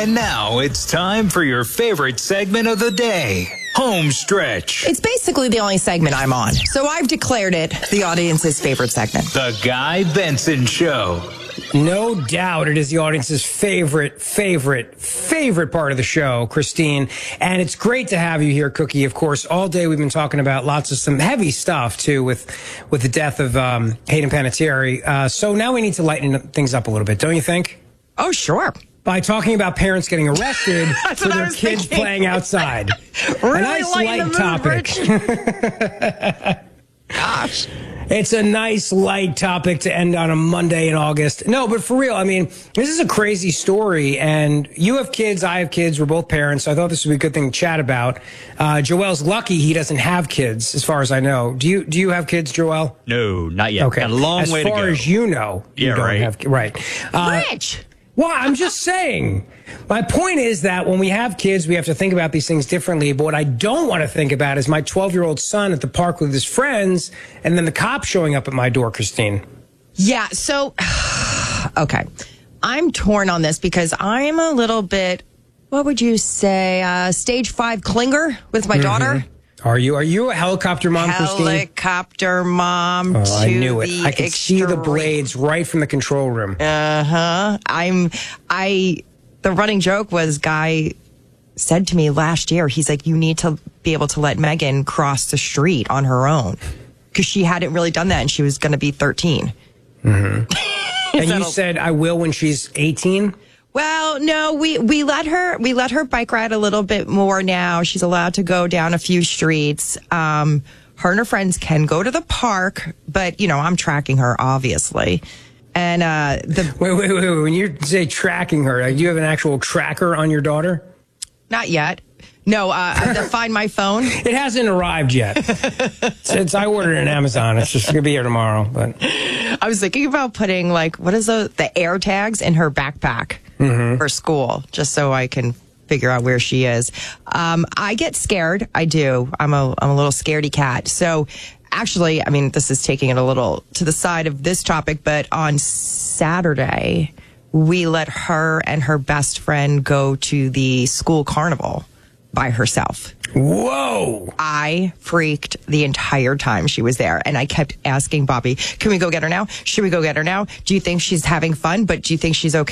And now it's time for your favorite segment of the day, Home Stretch. It's basically the only segment I'm on, so I've declared it the audience's favorite segment. The Guy Benson Show. No doubt it is the audience's favorite part of the show, Christine. And it's great to have you here, Cookie. Of course, all day we've been talking about lots of some heavy stuff, too, with the death of Hayden Panettiere. So now we need to lighten things up a little bit, don't you think? Oh, sure. By talking about parents getting arrested for their kids playing outside. Really a nice light topic. Gosh. It's a nice light topic to end on a Monday in August. No, but for real, I mean, this is a crazy story, and you have kids, I have kids, we're both parents, so I thought this would be a good thing to chat about. Joel's lucky he doesn't have kids, as far as I know. Do you have kids, Joel? No, not yet. Okay. Got a long way to go. As far as you know, you don't have kids. Right. Rich! Well, I'm just saying. My point is that when we have kids, we have to think about these things differently. But what I don't want to think about is my 12-year-old son at the park with his friends and then the cops showing up at my door, Christine. Yeah, so, okay. I'm torn on this because I'm a little bit, what would you say, stage 5 clinger with my daughter. Are you a helicopter mom, Christine? Helicopter mom. Oh, I knew it. I could see the blades right from the control room. The running joke was Guy said to me last year, he's like, you need to be able to let Megan cross the street on her own. Because she hadn't really done that and she was going to be 13. Mm-hmm. And you said, I will when she's 18? Well, no, we let her bike ride a little bit more now. She's allowed to go down a few streets. Her and her friends can go to the park, but I'm tracking her, obviously. And wait. When you say tracking her, do you have an actual tracker on your daughter? Not yet. No, to find my phone. It hasn't arrived yet. I ordered it on Amazon. It's just going to be here tomorrow. But I was thinking about putting what is the air tags in her backpack for school, just so I can figure out where she is. I get scared. I do. I'm a little scaredy cat. So actually, I mean, this is taking it a little to the side of this topic, but on Saturday, we let her and her best friend go to the school carnival by herself. Whoa! I freaked the entire time she was there. And I kept asking Bobby, can we go get her now? Should we go get her now? Do you think she's having fun? But do you think she's okay?